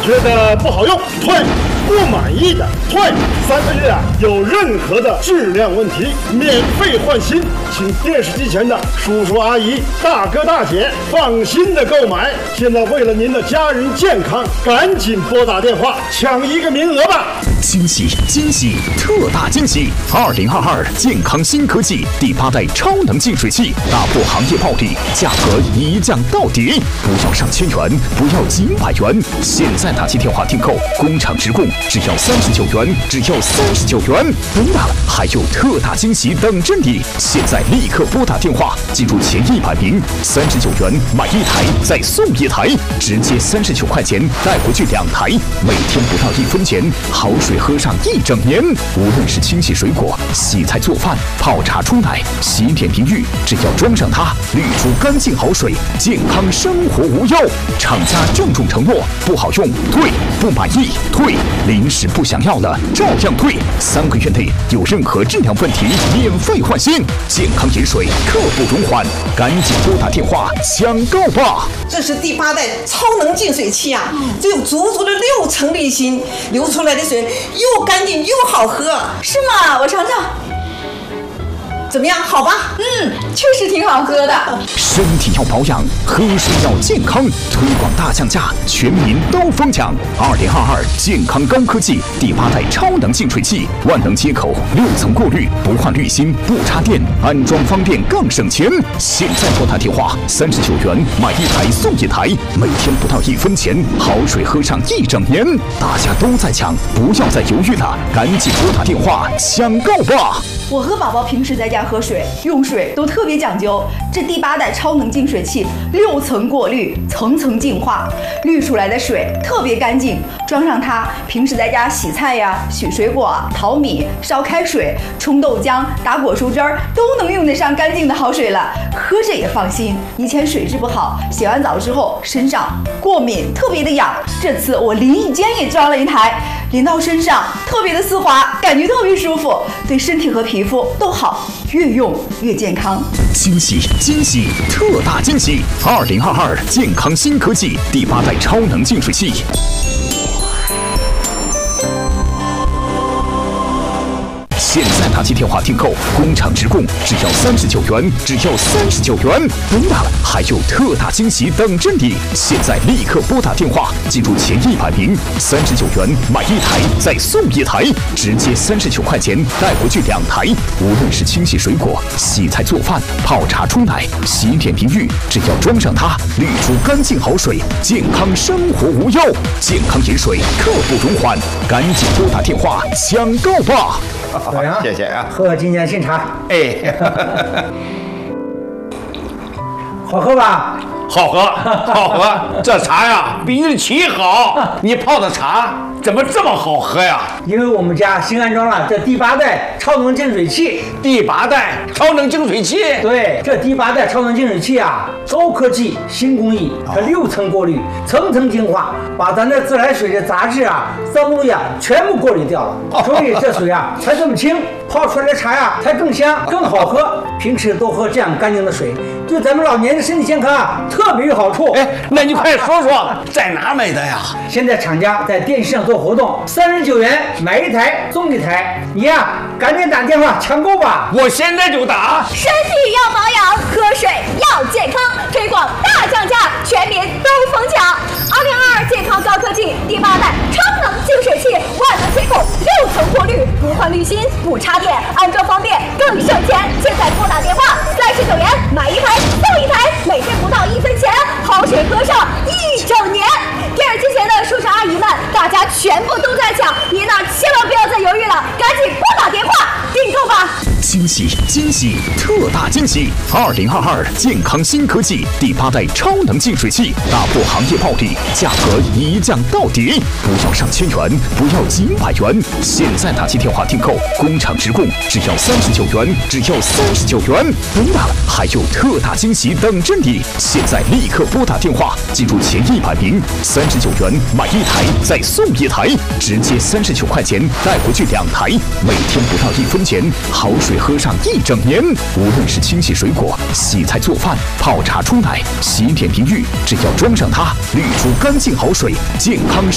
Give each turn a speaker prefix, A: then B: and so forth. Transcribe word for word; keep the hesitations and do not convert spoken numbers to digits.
A: 觉得不好用，退；不满意的退。三个月啊，有任何的质量问题，免费换新，请电视机前的叔叔阿姨、大哥大姐放心的购买。现在为了您的家人健康，赶紧拨打电话抢一个名额吧！
B: 惊喜惊喜特大惊喜！二零二二健康新科技第八代超能净水器打破行业暴利，价格一降到底，不要上千元，不要几百元，现在打起电话订购，工厂直供，只要三十九元，只要三十九元。不大了，还有特大惊喜等着你！现在立刻拨打电话，进入前一百名，三十九元买一台再送一台，直接三十九块钱带回去两台，每天不到一分钱，好水喝上一整年。无论是清洗水果、洗菜做饭、泡茶冲奶、洗脸淋浴，只要装上它，滤出干净好水，健康生活无忧。厂家郑重承诺，不好用退，不满意退，临时不想要了照样退，三个月内有任何质量问题免费换新，健康饮水刻不容缓，赶紧拨打电话抢购吧！
C: 这是第八代超能净水器啊，这有足足的六层滤芯，流出来的水又干净又好喝。
D: 是吗？我尝尝。
C: 怎么样？好吧？
D: 嗯，确实挺好喝的。
B: 身体要保养，喝水要健康，推广大降价，全民都疯抢。二零二二健康高科技第八代超能净水器，万能接口，六层过滤，不换滤芯，不插电，安装方便更省钱。现在拨打电话，三十九元买一台送一台，每天不到一分钱，好水喝上一整年。大家都在抢，不要再犹豫了，赶紧拨打电话抢购吧！
D: 我和宝宝平时在家喝水用水都特别讲究，这第八代超能净水器六层过滤，层层净化，滤出来的水特别干净。装上它，平时在家洗菜呀、洗水果、淘米、烧开水、冲豆浆、打果蔬汁儿，都能用得上干净的好水了，喝着也放心。以前水质不好，洗完澡之后身上过敏，特别的痒。这次我淋浴间也装了一台，淋到身上特别的丝滑，感觉特别舒服，对身体和皮肤都好，越用越健康。
B: 惊喜惊喜特大惊喜！二零二二健康新科技第八代超能净水器。现在打起电话订购，工厂直供，只要三十九元，只要三十九元。不大了，还有特大惊喜等着你！现在立刻拨打电话，进入前一百名，三十九元买一台再送一台，直接三十九块钱带回去两台。无论是清洗水果、洗菜做饭、泡茶冲奶、洗脸淋浴，只要装上它，滤出干净好水，健康生活无忧。健康饮水刻不容缓，赶紧拨打电话抢购吧！
E: 怎么样？
F: 谢谢啊！
E: 喝今年新茶，
F: 哎，
E: 好喝吧？
F: 好喝，好喝！这茶呀，比日奇好。你泡的茶怎么这么好喝呀？
E: 因为我们家新安装了这第八代超能净水器。
F: 第八代超能净水器？
E: 对，这第八代超能净水器啊，高科技、新工艺，它六层过滤，层层净化，把咱这自来水的杂质啊、脏污呀全部过滤掉了。所以这水啊才这么清，泡出来的茶呀才更香、更好喝。平时多喝这样干净的水，对咱们老年人身体健康啊特别有好处。
F: 哎，那你快说说在哪买的呀？
E: 现在厂家在电视上做活动，三十九元买一台送一台，你呀赶紧打电话抢购吧！
F: 我现在就打。
G: 身体要保养，喝水要健康，推广大降价，全民都疯抢。二零二二健康高科技第八代超能净水器，万能接口，六层过滤，不换滤芯，不插电，安装方便更省钱。现在拨打电话，三十九元买一台送一台，每天不到一分钱，好水喝上一整年。电视机前的叔叔阿姨们，大家全部都在抢，您呢千万不要再犹豫了，赶紧拨打电话订购吧！
B: 惊喜惊喜特大惊喜！二零二二健康新科技第八代超能净水器打破行业暴利，价格一降到底，不要上千元，不要几百元。现在打起电话订购，工厂直供，只要三十九元，只要三十九元。不大了，还有特大惊喜等着你！现在立刻拨打电话，进入前一百名，三十九元买一台再送一台，直接三十九块钱带回去两台，每天不到一分钱，好水喝上一整年。无论是清洗水果、洗菜做饭、泡茶冲奶、洗脸淋浴，只要装上它，滤出干净好水，健康